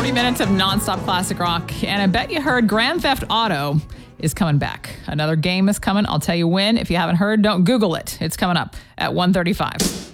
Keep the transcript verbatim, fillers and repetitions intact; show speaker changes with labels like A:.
A: forty minutes of nonstop classic rock. And I bet you heard Grand Theft Auto is coming back. Another game is coming. I'll tell you when. If you haven't heard, don't Google it. It's coming up at one thirty-five.